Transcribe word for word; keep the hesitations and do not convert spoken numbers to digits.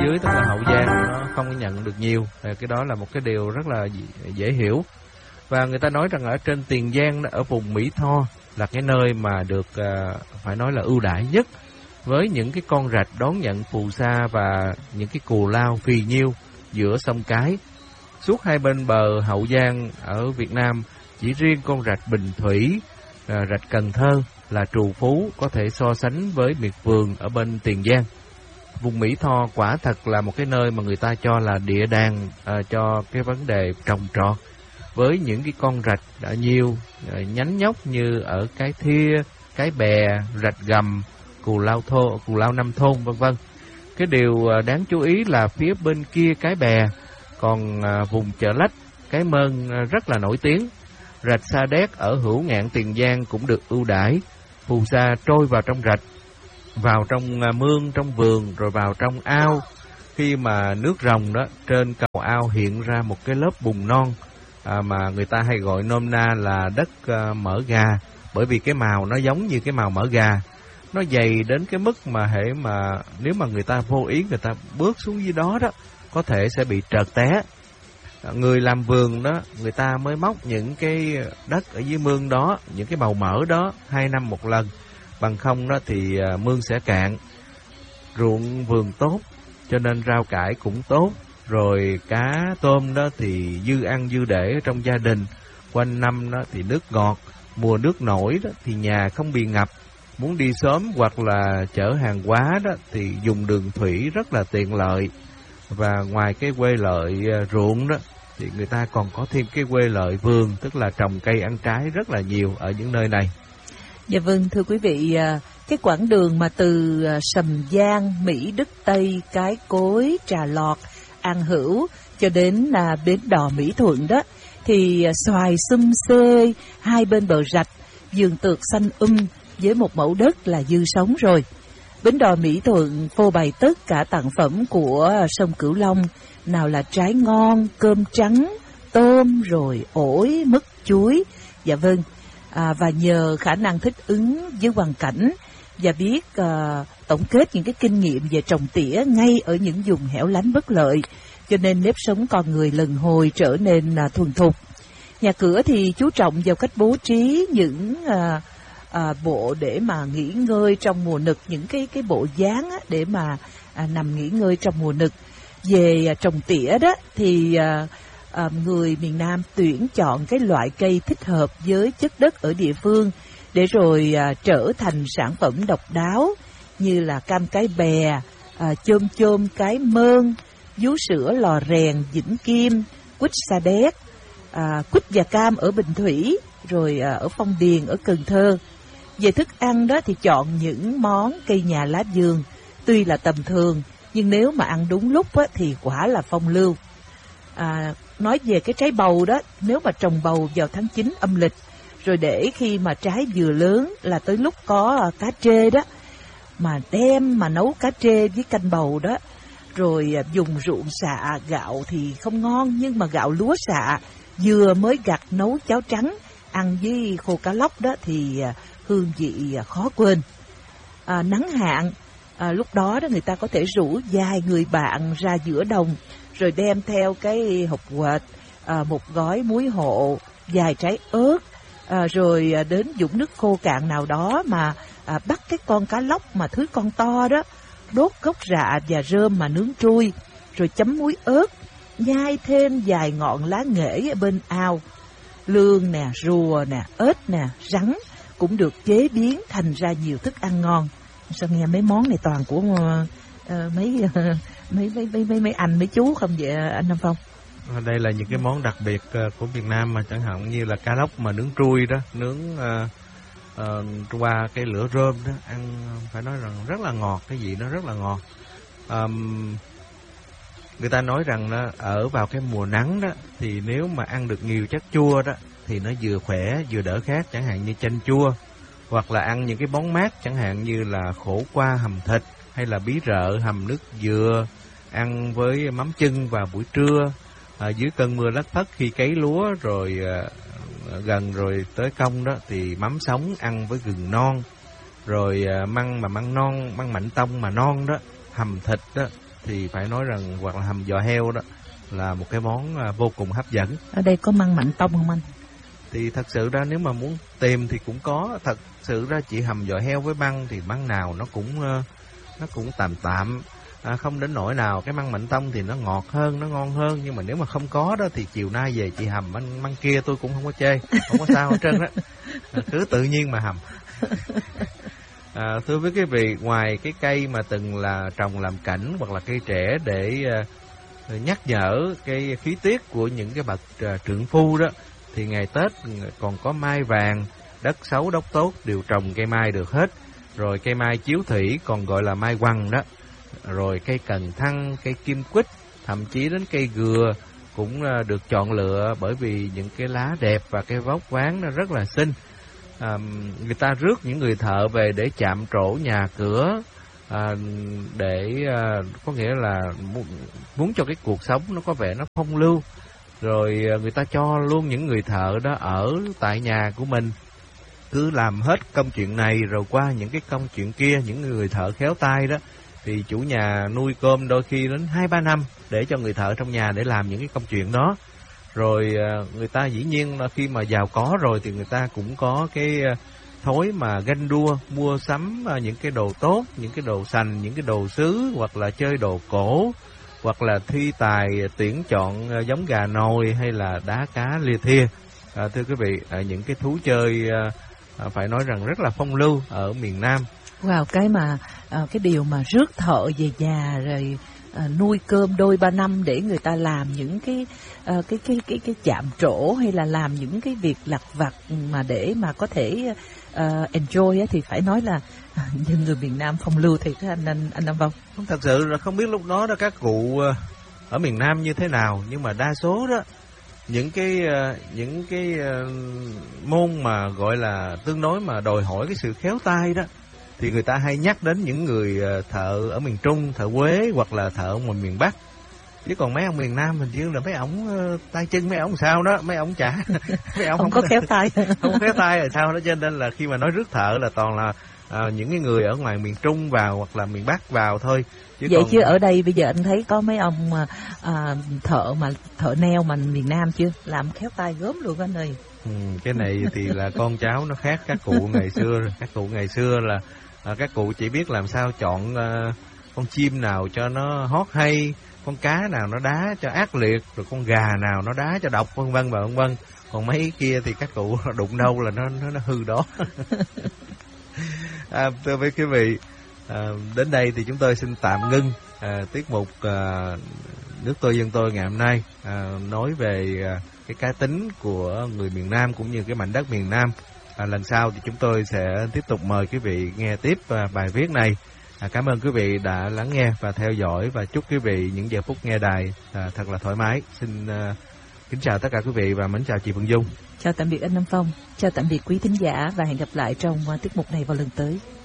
dưới tức là Hậu Giang nó không có nhận được nhiều. Cái đó là một cái điều rất là dễ hiểu. Và người ta nói rằng ở trên Tiền Giang, ở vùng Mỹ Tho là cái nơi mà được phải nói là ưu đãi nhất, với những cái con rạch đón nhận phù sa và những cái cù lao phì nhiêu giữa sông Cái. Suốt hai bên bờ Hậu Giang ở Việt Nam, chỉ riêng con rạch Bình Thủy, rạch Cần Thơ là trù phú có thể so sánh với miệt vườn ở bên Tiền Giang. Vùng Mỹ Tho quả thật là một cái nơi mà người ta cho là địa đàng à, cho cái vấn đề trồng trọt, với những cái con rạch đã nhiều à, nhánh nhóc như ở Cái Thia, Cái Bè, rạch Gầm, Cù Lao Thô, Cù Lao Năm Thôn vân vân. Cái điều à, đáng chú ý là phía bên kia Cái Bè còn à, vùng Chợ Lách, Cái Mơn à, rất là nổi tiếng. Rạch Sa Đéc ở hữu ngạn Tiền Giang cũng được ưu đãi, phù sa trôi vào trong rạch, vào trong mương, trong vườn, rồi vào trong ao. Khi mà nước ròng đó, trên cầu ao hiện ra một cái lớp bùn non à, mà người ta hay gọi nôm na là đất à, mỡ gà, bởi vì cái màu nó giống như cái màu mỡ gà. Nó dày đến cái mức mà hệ mà nếu mà người ta vô ý người ta bước xuống dưới đó đó, có thể sẽ bị trợt té. Người làm vườn đó, người ta mới móc những cái đất ở dưới mương đó, những cái màu mỡ đó hai năm một lần. Bằng không đó thì mương sẽ cạn. Ruộng vườn tốt, cho nên rau cải cũng tốt. Rồi cá tôm đó thì dư ăn dư để trong gia đình. Quanh năm đó thì nước ngọt, mùa nước nổi đó thì nhà không bị ngập. Muốn đi sớm hoặc là chở hàng hóa đó thì dùng đường thủy rất là tiện lợi. Và ngoài cái quê lợi ruộng đó thì người ta còn có thêm cái quê lợi vườn, tức là trồng cây ăn trái rất là nhiều ở những nơi này. Dạ vâng, thưa quý vị, cái quãng đường mà từ Sầm Giang, Mỹ Đức Tây, Cái Cối, Trà Lọt, An Hữu cho đến là bến đò Mỹ Thuận đó, thì xoài sum xê, hai bên bờ rạch, vườn tược xanh um với một mẫu đất là dư sống rồi. Bến đò Mỹ Thuận phô bày tất cả tặng phẩm của sông Cửu Long, nào là trái ngon, cơm trắng, tôm, rồi ổi, mứt, chuối. Dạ vâng, à, và nhờ khả năng thích ứng với hoàn cảnh và biết à, tổng kết những cái kinh nghiệm về trồng tỉa ngay ở những vùng hẻo lánh bất lợi, cho nên nếp sống con người lần hồi trở nên à, thuần thục. Nhà cửa thì chú trọng vào cách bố trí những à, à, bộ để mà nghỉ ngơi trong mùa nực, những cái cái bộ dáng á, để mà à, nằm nghỉ ngơi trong mùa nực. Về à, trồng tỉa đó thì à, à, người miền Nam tuyển chọn cái loại cây thích hợp với chất đất ở địa phương để rồi à, trở thành sản phẩm độc đáo như là cam Cái Bè, à, chôm chôm Cái Mơn, vú sữa Lò Rèn Vĩnh Kim, quýt Sa Đéc, à, quýt và cam ở Bình Thủy, rồi à, ở Phong Điền ở Cần Thơ. Về thức ăn đó thì chọn những món cây nhà lá vườn, tuy là tầm thường nhưng nếu mà ăn đúng lúc á, thì quả là phong lưu. À, nói về cái trái bầu đó, nếu mà trồng bầu vào tháng chín âm lịch, rồi để khi mà trái vừa lớn là tới lúc có cá trê đó, mà đem mà nấu cá trê với canh bầu đó, rồi dùng ruộng xạ gạo thì không ngon, nhưng mà gạo lúa xạ vừa mới gặt nấu cháo trắng ăn với khô cá lóc đó thì hương vị khó quên. À, nắng hạn, à, lúc đó đó người ta có thể rủ vài người bạn ra giữa đồng, rồi đem theo cái hột quệt, à, một gói muối hộ, vài trái ớt, à, rồi đến vũng nước khô cạn nào đó mà à, bắt cái con cá lóc mà thứ con to đó, đốt gốc rạ và rơm mà nướng trui, rồi chấm muối ớt, nhai thêm vài ngọn lá nghệ ở bên ao. Lương nè, rùa nè, ếch nè, rắn cũng được chế biến thành ra nhiều thức ăn ngon. Sao nghe mấy món này toàn của uh, mấy, uh, mấy, mấy mấy mấy mấy anh mấy chú không vậy anh Nam Phong? Đây là những cái món đặc biệt uh, của Việt Nam, mà chẳng hạn như là cá lóc mà nướng trui đó, nướng uh, uh, qua cái lửa rơm đó, ăn phải nói rằng rất là ngọt, cái vị nó rất là ngọt. Um, người ta nói rằng đó, ở vào cái mùa nắng đó thì nếu mà ăn được nhiều chất chua đó thì nó vừa khỏe vừa đỡ khát, chẳng hạn như chanh chua, hoặc là ăn những cái món mát chẳng hạn như là khổ qua hầm thịt, hay là bí rợ hầm nước dừa, ăn với mắm chưng vào buổi trưa à, dưới cơn mưa lất phất khi cấy lúa rồi à, gần rồi tới công đó thì mắm sống ăn với gừng non, rồi à, măng mà măng non, măng mạnh tông mà non đó, hầm thịt đó thì phải nói rằng, hoặc là hầm giò heo đó là một cái món à, vô cùng hấp dẫn. Ở đây có măng mạnh tông không anh? Thì thật sự ra nếu mà muốn tìm thì cũng có. Thật sự ra chỉ hầm giò heo với măng thì măng nào nó cũng uh, nó cũng tạm tạm, à, không đến nỗi nào. Cái măng mạnh tông thì nó ngọt hơn, nó ngon hơn. Nhưng mà nếu mà không có đó thì chiều nay về chị hầm măng, măng kia tôi cũng không có chê, không có sao hết trơn đó. À, cứ tự nhiên mà hầm. À, thưa với quý vị, ngoài cái cây mà từng là trồng làm cảnh hoặc là cây trẻ để uh, nhắc nhở cái khí tiết của những cái bậc uh, trượng phu đó, thì ngày Tết còn có mai vàng, đất xấu đốc tốt đều trồng cây mai được hết. Rồi cây mai chiếu thủy còn gọi là mai quăng đó. Rồi cây cần thăng, cây kim quýt, thậm chí đến cây gừa cũng được chọn lựa bởi vì những cái lá đẹp và cái vóc ván nó rất là xinh. À, người ta rước những người thợ về để chạm trổ nhà cửa, à, để à, có nghĩa là muốn, muốn cho cái cuộc sống nó có vẻ nó phong lưu. Rồi người ta cho luôn những người thợ đó ở tại nhà của mình, cứ làm hết công chuyện này rồi qua những cái công chuyện kia. Những người thợ khéo tay đó thì chủ nhà nuôi cơm đôi khi đến hai ba năm để cho người thợ trong nhà để làm những cái công chuyện đó. Rồi người ta dĩ nhiên là khi mà giàu có rồi thì người ta cũng có cái thói mà ganh đua, mua sắm những cái đồ tốt, những cái đồ sành, những cái đồ sứ, hoặc là chơi đồ cổ, hoặc là thi tài tuyển chọn giống gà nồi hay là đá cá lia thia. À, thưa quý vị, à, những cái thú chơi à, phải nói rằng rất là phong lưu ở miền Nam. Wow, cái mà à, cái điều mà rước thợ về nhà rồi à, nuôi cơm đôi ba năm để người ta làm những cái à, cái cái cái cái chạm trổ hay là làm những cái việc lặt vặt mà để mà có thể uh, enjoy á, thì phải nói là à, như người miền Nam phong lưu thì anh anh anh Nam Vong. Không, thật sự là không biết lúc đó đó các cụ ở miền Nam như thế nào, nhưng mà đa số đó những cái những cái môn mà gọi là tương đối mà đòi hỏi cái sự khéo tay đó thì người ta hay nhắc đến những người thợ ở miền Trung, thợ Quế hoặc là thợ ở ngoài miền Bắc. Chứ còn mấy ông miền Nam hình như là mấy ổng tay chân mấy ổng sao đó, mấy ổng chả mấy ổng không, không có khéo tay. Không khéo tay là sao đó, cho nên là khi mà nói rước thợ là toàn là à, những cái người ở ngoài miền Trung vào hoặc là miền Bắc vào thôi. Chứ vậy còn... chứ ở đây bây giờ anh thấy có mấy ông mà à, thợ mà thợ neo mà miền Nam chưa làm khéo tay gớm luôn anh ơi. Ừ, cái này thì là con cháu nó khác các cụ ngày xưa. Các cụ ngày xưa là à, các cụ chỉ biết làm sao chọn à, con chim nào cho nó hót hay, con cá nào nó đá cho ác liệt, rồi con gà nào nó đá cho độc, vân vân và vân vân. Còn mấy kia thì các cụ đụng đâu là nó nó, nó hư đó. À, thưa với quý vị, à, đến đây thì chúng tôi xin tạm ngưng à, tiết mục à, Nước Tôi Dân Tôi ngày hôm nay, à, nói về à, cái cá tính của người miền Nam cũng như cái mảnh đất miền Nam. À, lần sau thì chúng tôi sẽ tiếp tục mời quý vị nghe tiếp à, bài viết này. À, cảm ơn quý vị đã lắng nghe và theo dõi, và chúc quý vị những giờ phút nghe đài à, thật là thoải mái. Xin à, kính chào tất cả quý vị và mến chào chị Phượng Dung. Chào tạm biệt anh Nam Phong, chào tạm biệt quý thính giả và hẹn gặp lại trong uh, tiết mục này vào lần tới.